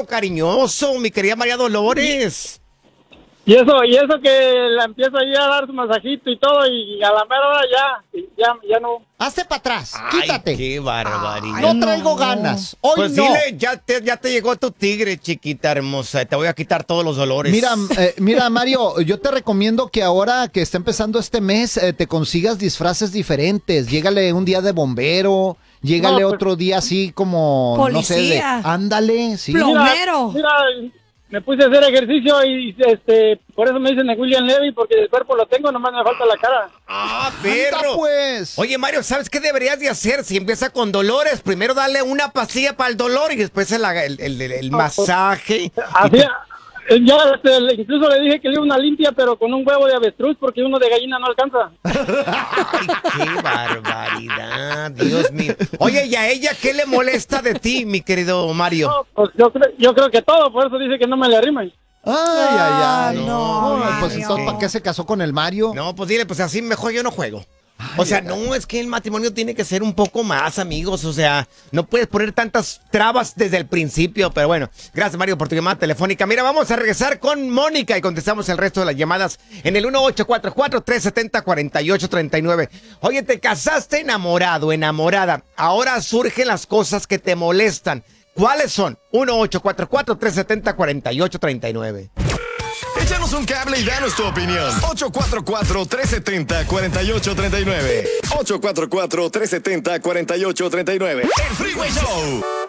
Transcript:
tierno, cariñoso, mi querida María Dolores. Y eso que la empiezo ahí a dar su masajito y todo, y a la mera hora ya no. Hazte para atrás, Ay, quítate. qué barbaridad. No traigo ganas. Hoy Pues no. dile, ya te llegó tu tigre, chiquita hermosa. Te voy a quitar todos los dolores. Mira, Mario, yo te recomiendo que ahora que está empezando este mes, te consigas disfraces diferentes. Llégale un día de bombero, llégale No, pues, otro día así como, Policía. no sé, ándale, sí. Plomero. Mira, me puse a hacer ejercicio y por eso me dicen de William Levy, porque el cuerpo lo tengo, nomás me falta la cara. ¡Ah, Anda, perro! pues. Oye, Mario, ¿sabes qué deberías de hacer? Si empieza con dolores, primero darle una pastilla para el dolor y después el masaje. Así, ya incluso le dije que le iba una limpia, pero con un huevo de avestruz, porque uno de gallina no alcanza. ¡Ay, qué barbaridad! Dios mío. Oye, ¿y a ella qué le molesta de ti, mi querido Mario? No, pues yo creo que todo, por eso dice que no me le arrimen. Ay. No, Pues Mario. entonces, ¿para qué se casó con el Mario? No, pues dile, pues así mejor yo no juego. O sea, no, es que el matrimonio tiene que ser un poco más, amigos. O sea, no puedes poner tantas trabas desde el principio. Pero bueno, gracias, Mario, por tu llamada telefónica. Mira, vamos a regresar con Mónica y contestamos el resto de las llamadas en el 1844-370-4839. Oye, te casaste enamorado, enamorada. Ahora surgen las cosas que te molestan. ¿Cuáles son? 1844-370-4839. Échanos un cable y danos tu opinión. 844-370-4839. 844-370-4839. El Freeway Show.